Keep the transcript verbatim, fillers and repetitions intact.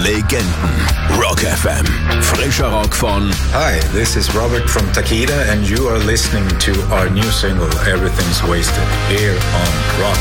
Legenden. Rock F M. Frischer Rock von... Hi, this is Robert from Takida and you are listening to our new single Everything's Wasted here on Rock